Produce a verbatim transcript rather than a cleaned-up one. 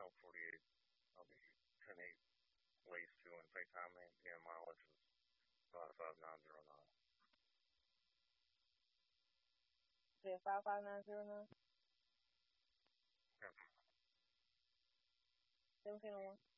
L forty-eight. I'll be ten eight lace two and fake time and mileage is about five nine zero nine. Is it five five nine zero nine? Yeah. seventeen oh one.